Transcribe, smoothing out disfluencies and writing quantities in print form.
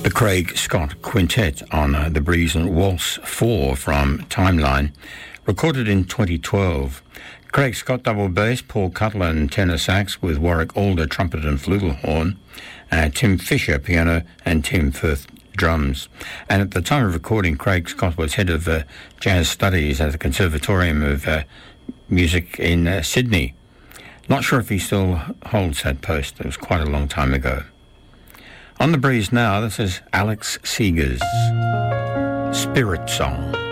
The Craig Scott Quintet on The Breeze and Waltz 4 from Timeline, recorded in 2012. Craig Scott double bass, Paul Cutler and tenor sax with Warwick Alder trumpet and flugelhorn, Tim Fisher piano and Tim Firth drums. And at the time of recording, Craig Scott was head of jazz studies at the Conservatorium of Music in Sydney. Not sure if he still holds that post. It was quite a long time ago. On the breeze now, this is Alex Seeger's Spirit Song.